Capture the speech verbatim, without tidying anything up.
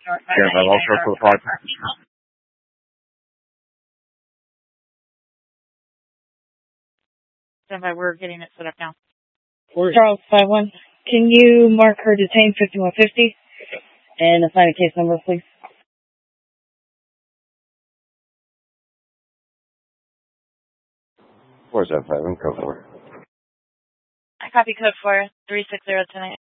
Yes, I'm also for the flight package. Stand by, we're getting it set up now. Charles five one, can you mark her detained fifty-one fifty and assign a case number, please? Where's that five? I'm code for. I copy code for three six zero tonight.